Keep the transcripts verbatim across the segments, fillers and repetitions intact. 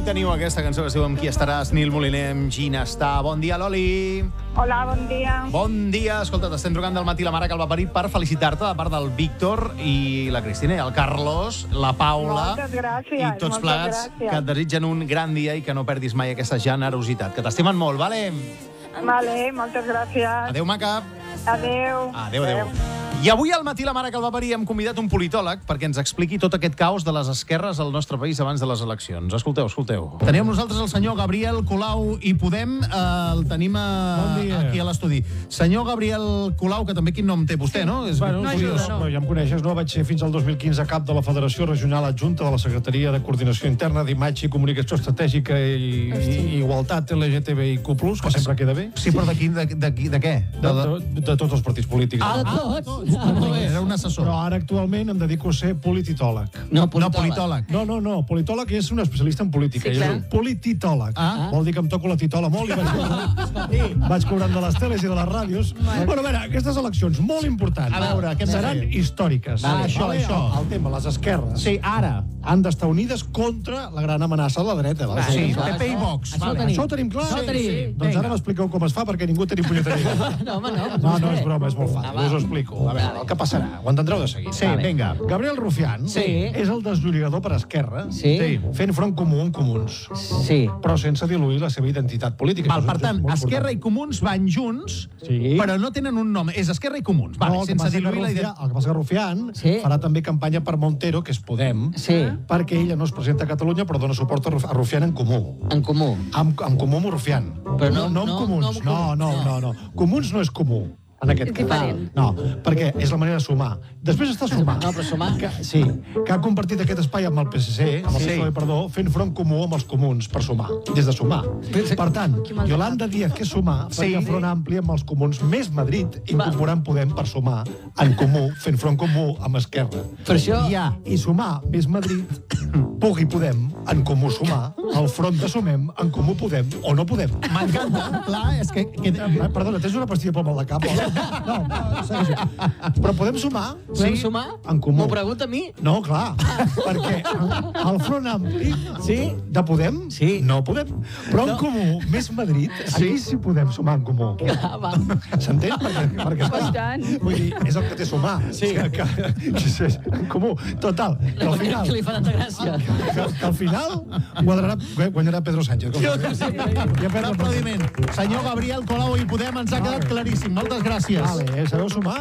teniu aquesta cançó que es diu Amb qui estaràs, Nil Moliner, amb Gina està. Bon dia, Loli. Hola, bon dia. Bon dia. Escolta, t'estem trucant del matí la mare que el va parir per felicitar-te de part del Víctor i la Cristina i el Carlos, la Paula. Moltes gràcies. I tots plegats gràcies. que et desitgen un gran dia i que no perdis mai aquesta generositat. Que t'estimen molt, vale? Vale, moltes gràcies. Adéu, maca. Adéu. Adéu, adéu. I avui al matí la mare que el va parir hem convidat un politòleg perquè ens expliqui tot aquest caos de les esquerres al nostre país abans de les eleccions. Escolteu, escolteu. Tenim amb nosaltres el senyor Gabriel Colau i Podem. Eh, el tenim a, bon aquí a l'estudi. Senyor Gabriel Colau, que també quin nom té vostè, no? És bueno, no curiós. ajuda, No, ja em coneixes, no? Vaig ser fins al dos mil quinze cap de la Federació Regional Adjunta de la Secretaria de Coordinació Interna d'Imatge i Comunicació Estratègica i, i Igualtat L G T B I Q plus, que sempre queda bé. Sí, però de, quin, de, de, de, de què? De, de, de tots els partits polítics. Ah, ah, tots. Era un assessor. Però ara actualment em dedico a ser politòleg. No, politòleg. No, politòleg. No, no, no. Politòleg és un especialista en política. Sí, és un polititòleg. Ah. Vol dir que em toco la titola molt i vaig cobrant, vaig cobrant de les teles i de les ràdios. Bueno, a veure, aquestes eleccions, molt importants. A veure, què seran hem de fer? històriques. Vale, això, Vale, això. El, el tema, les esquerres. Sí, ara. Han d'estar unides contra la gran amenaça de la dreta. Vale? Sí, Clar. P P i Vox. Això ho Vale. tenim. Això ho tenim clar? Això ho tenim. Sí. Doncs ara m'expliqueu com es fa, perquè ningú tenim punyetera idea. No, home, no. No, no, és broma, és molt Ah, fàcil. va. Us ho explico. A veure, el que passarà, ho entendreu de seguida. Sí, vinga. Gabriel Rufián Sí. és el desllorigador per Esquerra, Sí. fent front comú amb comuns, Sí. però sense diluir la seva identitat política. Val, Això per és tant, molt Esquerra i important. Comuns van junts, Sí. però no tenen un nom. És Esquerra i Comuns. Vale, No, el que sense passa que diluir la Rufián, identitat. el que passa que Rufián Sí. farà també campanya per Montero, que és Podem, Sí. perquè ella no es presenta a Catalunya, però dona suport a Ruf- a Rufián en comú. En comú. Amb, amb comú amb Rufián. Però no- no, amb no- comuns. no amb No, no, comuns, no, no. Comuns no és comú. En aquest És cas. diferent. No, perquè és la manera de sumar. Després està sumar. No, però sumar- Que, sí, que ha compartit aquest espai amb el P S C, amb el Sí. P S O E, perdó, fent front comú amb els comuns per sumar, des de sumar. Per tant, Yolanda Díaz, que és sumar, faria Sí. front ampli amb els comuns més Madrid, incorporant Podem per sumar en comú, fent front comú amb Esquerra. Per això... Ja. I sumar més Madrid, pugui Podem, en comú sumar, al front de sumem, en comú Podem o no Podem. M'encanta. Clar, és que... que... Eh, Perdona, tens una pastilla pel mal de cap? No, no, segueixo. Però podem sumar? Podem sumar? En comú. M'ho pregunta a mi? No, clar, perquè el front ampli Sí. de Podem Sí. no podem. Però en comú, més Madrid, aquí sí podem sumar en comú. Ah, va. S'entén? Perquè, perquè esclar, I tant. vull dir, és el que té sumar. Sí. Que, que, que és en comú. Total, que al final... Que li fa tanta gràcia. Que, que al final guanyarà, guanyarà Pedro Sánchez. Com ja Un perd el aplaudiment. Senyor Gabriel Colau i Podem, ens ha quedat claríssim. Moltes gràcies. Vale, sabeu sumar?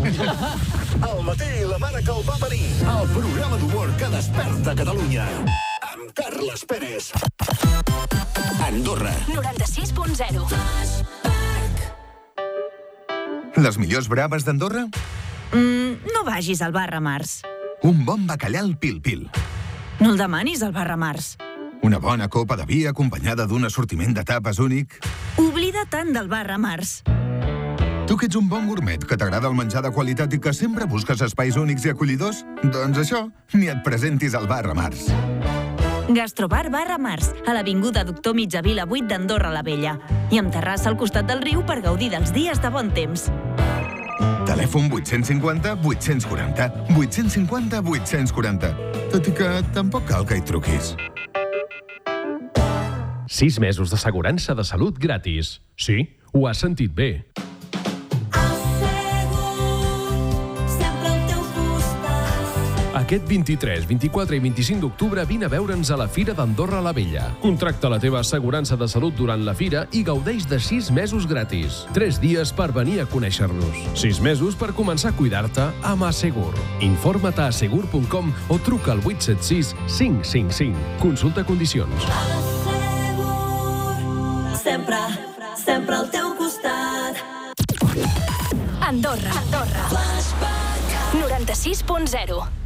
Al matí, la mare que el va parir. El programa d'humor que desperta Catalunya. Amb Carles Pérez. Andorra. noranta-sis punt zero. Les millors braves d'Andorra? Mm, no vagis al bar Ramars. Un bon bacallà al pil-pil. No el demanis al bar Ramars. Una bona copa de vi acompanyada d'un assortiment de tapes únic. Oblida tant del bar Ramars. Tu que ets un bon gourmet, que t'agrada el menjar de qualitat i que sempre busques espais únics i acollidors, doncs això, ni et presentis al bar Ramars. Gastrobar bar Ramars, a l'Avinguda Doctor Mitjavila vuit d'Andorra la Vella. I amb terrassa al costat del riu per gaudir dels dies de bon temps. Telèfon vuit cinquanta vuit quaranta, vuit cinquanta vuit quaranta. Tot i que tampoc cal que hi truquis. Sis mesos d'assegurança de salut gratis. Sí, ho has sentit bé. Aquest vint-i-tres, vint-i-quatre i vint-i-cinc d'octubre vine a veure'ns a la Fira d'Andorra la Vella. Contracta la teva assegurança de salut durant la fira i gaudeix de sis mesos gratis. Tres dies per venir a conèixer-nos. Sis mesos per començar a cuidar-te amb Assegur. Informa't a assegur punt com o truca al vuit set sis cinc cinc cinc. Consulta condicions. Sempre, sempre al teu costat. Andorra. Andorra. noranta-sis punt zero.